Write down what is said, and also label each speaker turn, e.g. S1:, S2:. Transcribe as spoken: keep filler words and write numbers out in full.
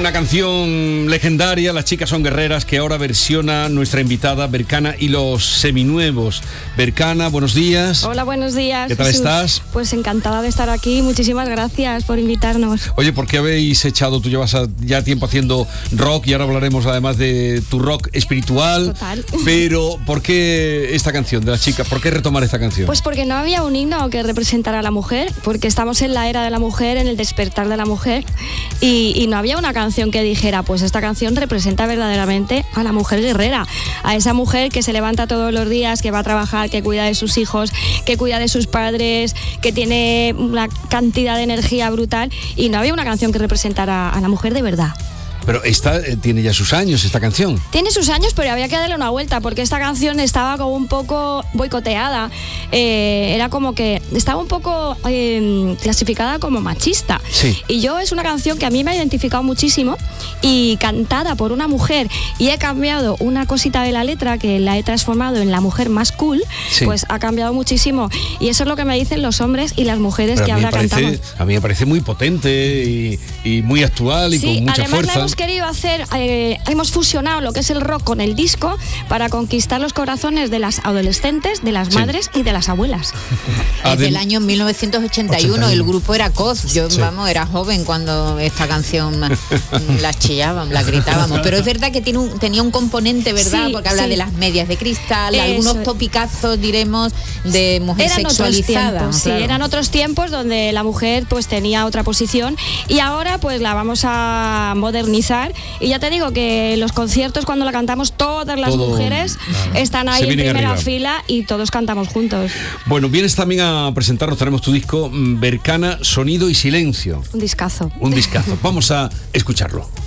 S1: Una canción legendaria, Las chicas son guerreras, que ahora versiona nuestra invitada Bercana y los seminuevos. Bercana, buenos días.
S2: Hola, buenos días.
S1: ¿Qué tal
S2: Jesús?
S1: estás?
S2: Pues encantada de estar aquí, muchísimas gracias por invitarnos.
S1: Oye, ¿por qué habéis echado, tú llevas ya tiempo haciendo rock y ahora hablaremos además de tu rock espiritual?
S2: Total.
S1: Pero, ¿por qué esta canción de Las chicas? ¿Por qué retomar esta canción?
S2: Pues porque no había un himno que representara a la mujer, porque estamos en la era de la mujer, en el despertar de la mujer, y, y no había una canción que dijera, pues esta canción representa verdaderamente a la mujer guerrera, a esa mujer que se levanta todos los días, que va a trabajar, que cuida de sus hijos, que cuida de sus padres, que tiene una cantidad de energía brutal, y no había una canción que representara a la mujer de verdad.
S1: Pero esta eh, tiene ya sus años, esta canción.
S2: Tiene sus años, pero había que darle una vuelta, porque esta canción estaba como un poco boicoteada. Eh, era como que estaba un poco eh, clasificada como machista.
S1: Sí.
S2: Y yo es una canción que a mí me ha identificado muchísimo, y cantada por una mujer, y he cambiado una cosita de la letra, que la he transformado en la mujer más cool,
S1: sí.
S2: Pues ha cambiado muchísimo. Y eso es lo que me dicen los hombres y las mujeres
S1: Pero
S2: que
S1: a mí
S2: ahora
S1: me parece,
S2: cantamos.
S1: a mí me parece muy potente y, y muy actual y
S2: Sí,
S1: con mucha
S2: además
S1: fuerza.
S2: la hemos querido hacer, eh, hemos fusionado lo que es el rock con el disco para conquistar los corazones de las adolescentes, de las
S1: Sí.
S2: madres y de las abuelas.
S3: Es del año mil novecientos ochenta y uno,
S1: ochenta y uno.
S3: el grupo era Coz. Yo,
S1: Sí.
S3: vamos, era joven cuando esta canción la chillábamos, la gritábamos. Pero es verdad que tiene un, tenía un componente, ¿verdad?
S2: Sí,
S3: Porque habla
S2: sí.
S3: de las medias de cristal,
S2: Eso.
S3: algunos topicazos, diremos, de mujer
S2: Eran otros
S3: sexualizada.
S2: tiempos, sí,
S3: claro.
S2: eran otros tiempos donde la mujer pues tenía otra posición, y ahora pues la vamos a modernizar, y ya te digo que los conciertos cuando la cantamos todas las
S1: Todo,
S2: mujeres
S1: claro.
S2: están ahí
S1: Se
S2: en
S1: vienen
S2: primera
S1: arriba.
S2: fila y todos cantamos juntos.
S1: Bueno, vienes también a presentarnos, tenemos tu disco, mm, Bercana, Sonido y Silencio.
S2: Un discazo.
S1: Un discazo. Vamos a escucharlo.